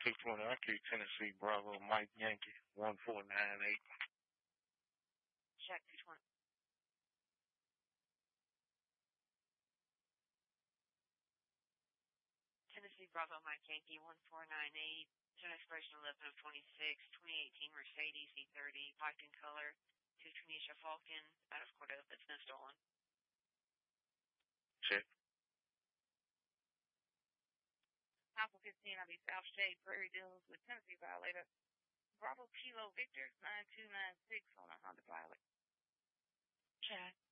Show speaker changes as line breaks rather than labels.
620 IQ, Tennessee, Bravo, Mike Yankee, 1498.
Check 220. Tennessee, Bravo, Mike Yankee, 1498. Turn expiration 11 of 26, 2018 Mercedes E30, black in color, to Tunisia Falcon, out of Cordova. It's been stolen.
Check.
Alpha 15, I'll be South Shade, Prairie Deals with Tennessee Violator. Bravo Kilo Victor, 9296 on a Honda Pilot. Check.